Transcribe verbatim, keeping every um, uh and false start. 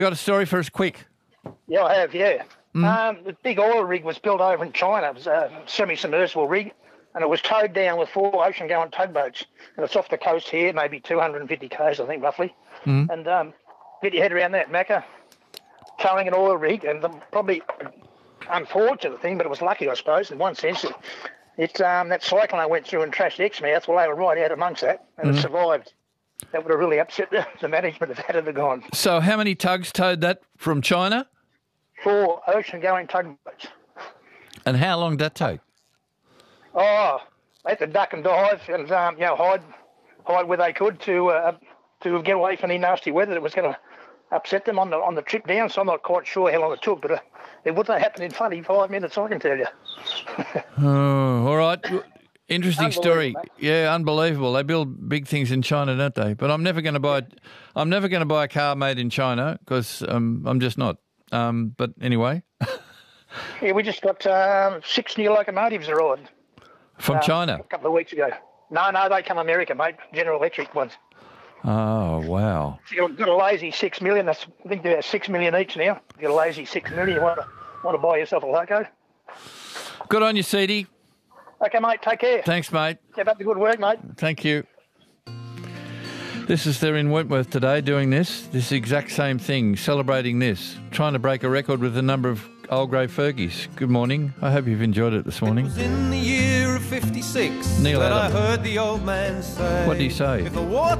Got a story for us quick? Yeah, I have, yeah. Mm. Um, the big oil rig was built over in China. It was a semi-submersible rig, and it was towed down with four ocean-going tugboats. And it's off the coast here, maybe two hundred fifty k's, I think, roughly. Mm. And um, get your head around that, Macca, towing an oil rig, and the probably unfortunate thing, but it was lucky, I suppose, in one sense. It, it um, that cyclone I went through and trashed Exmouth, well, they were right out amongst that, and mm. it survived. That would have really upset the, the management if that had gone. So how many tugs towed that from China? Four ocean-going tugboats. And how long did that take? Oh, they had to duck and dive and um, you know hide, hide where they could to uh, to get away from any nasty weather that was going to upset them on the on the trip down. So I'm not quite sure how long it took, but uh, it wouldn't have happened in twenty-five minutes, I can tell you. Oh, all right. Interesting story. Mate. Yeah, unbelievable. They build big things in China, don't they? But I'm never going to buy. I'm never going to buy a car made in China because um, I'm just not. Um, but anyway. Yeah, we just got um, six new locomotives arrived. From um, China? A couple of weeks ago. No, no, they come American, mate. General Electric ones. Oh, wow. So you've got a lazy six million. That's, I think they're six million each now. You've got a lazy six million. You want to, want to buy yourself a loco? Good on you, Seedy. Okay, mate. Take care. Thanks, mate. Keep up the good work, mate. Thank you. This is they're in Wentworth today doing this, this exact same thing, celebrating this, trying to break a record with the number of old grey Fergies. Good morning. I hope you've enjoyed it this morning. It was in the year of fifty-six Neil that Adam. I heard the old man say, what did he say? If the water